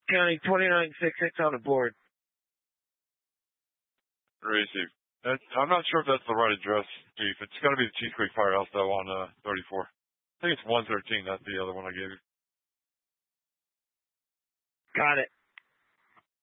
County 2966 on the board. Receive. I'm not sure if that's the right address, Chief. It's got to be the Chief Creek Firehouse, though, on 34. I think it's 113. That's the other one I gave you. Got it.